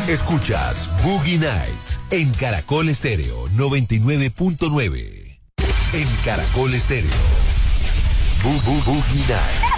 Escuchas Boogie Nights en Caracol Estéreo 99.9. En Caracol Estéreo. Boogie Nights.